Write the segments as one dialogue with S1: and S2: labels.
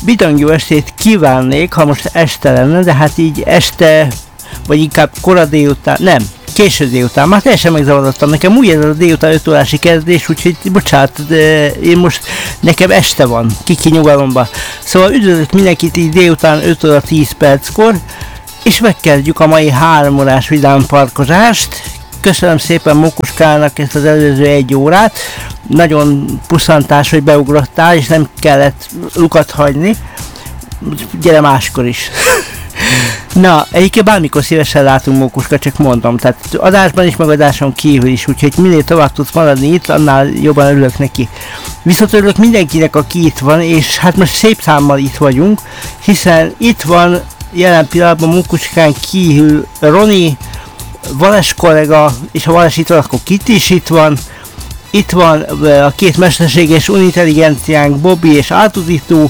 S1: Bidang jó estét kívánnék, ha most este lenne, de hát így este, vagy inkább kora délután, nem, késő délután, már teljesen megzavarodtam, nekem úgy ez a délután 5 órási kezdés, úgyhogy bocsánat, de én most, nekem este van, kiki nyugalomba. Szóval üdvözlök mindenkit így délután 5 óra 10 perckor, és megkezdjük a mai 3 órás vidám parkozást. Köszönöm szépen Mókuskának ezt az előző 1 órát, nagyon puszantás, hogy beugrottál, és nem kellett lukat hagyni. Gyere máskor is. Na, egyébként bármikor szívesen látunk, Mókuska, csak mondom, tehát adásban is, meg adáson kívül is, úgyhogy minél tovább tudsz maradni itt, annál jobban örülök neki. Viszont örülök mindenkinek, aki itt van, és hát most szép számmal itt vagyunk, hiszen itt van jelen pillanatban Mókuskán kívül Roni, Vales kollega, és ha Vales itt van, akkor Kitty is itt van. Itt van a két mesterséges unintelligenciánk, Bobby és Átudító.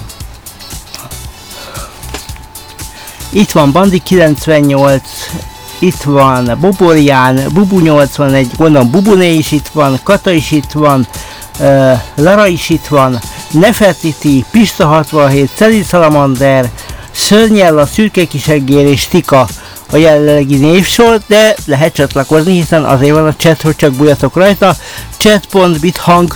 S1: Itt van Bandi 98, itt van Boborián, Bubu 81, gondolom Bubuné is itt van, Kata is itt van, Lara is itt van, Nefertiti, Pista 67, Celi Salamander, Szörnyella, Szürke Kisegér és Tika a jelenlegi névsor, de lehet csatlakozni, hiszen azért van a chat, hogy csak bújjatok rajta. chat.bithang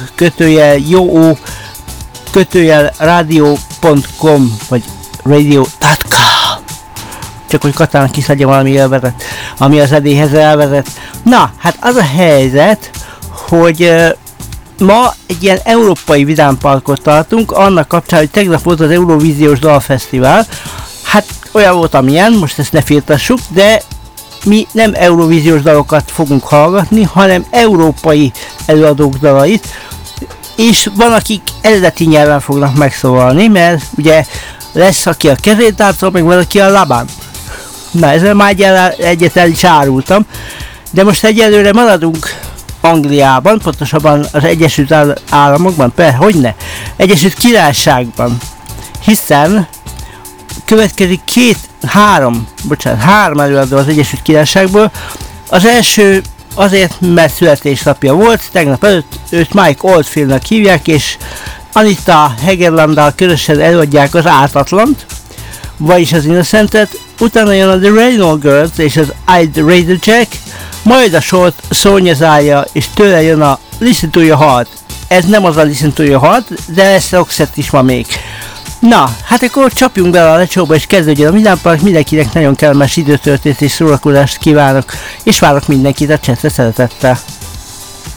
S1: radio.com vagy radio.com, csak hogy Katának is legyen valami élvezet, ami az edéhez elvezet. Na, hát az a helyzet, hogy ma egy ilyen európai vidámparkot tartunk, annak kapcsán, hogy tegnap volt az Eurovíziós Dalfesztivál. Hát olyan volt, amilyen, most ezt ne firtassuk, de mi nem Eurovíziós dalokat fogunk hallgatni, hanem európai előadók dalait, és van, akik eredeti nyelven fognak megszólalni, mert ugye lesz, aki a kezét táncol, meg van, aki a lábán. Na, ezzel már egyet el is árultam, de most egyelőre maradunk Angliában, pontosabban az Egyesült Államokban, hogyne, Egyesült Királyságban, hiszen következik három előadó az Egyesült Királyságból. Az első azért, mert születésnapja volt, tegnap előtt őt Mike Oldfieldnak hívják, és Anita Hegelanddal közösen előadják az Ártatlant, vagyis az Innocentet, utána jön a The Rainbow Girls és az I'd Rather Jack, majd a sort Sonya zárja, és tőle jön a Listen to Your Heart. Ez nem az a Listen to Your Heart, de ez Roxette is van még. Na, hát akkor csapjunk bele a lecsóba, és kezdődjön a Vidámpark. Mindenkinek nagyon kellemes időtöltést és szórakozást kívánok, és várok mindenkit a csetre szeretettel.